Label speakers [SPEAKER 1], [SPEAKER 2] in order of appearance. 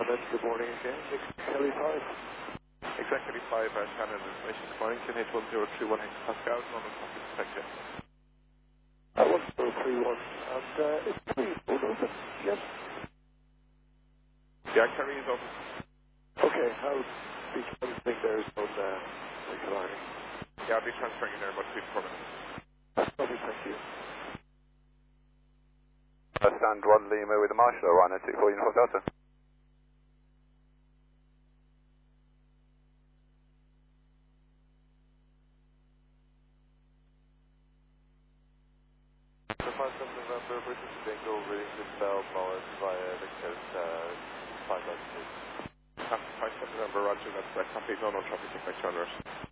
[SPEAKER 1] Good morning again. Kelly 5.
[SPEAKER 2] Executive 5, Shannon Information. Good morning. QNH1031 Pascal, London Traffic Inspector.
[SPEAKER 1] 1031. And it's pretty full, is it? Yes.
[SPEAKER 2] Yeah, Kerry is open.
[SPEAKER 1] Okay, I'll be transferring there is on Nicolani.
[SPEAKER 2] Yeah, I'll be transferring in there in about 3 to 4 minutes.
[SPEAKER 1] That's lovely, thank you.
[SPEAKER 3] Stand 1 Lima with the Marshal, Rhino 24 Uniform Delta.
[SPEAKER 2] So 5 November, British Bingo, reading the bell, followed via the coast, 5 November, Roger, that's correct. Copy, no traffic effect on route.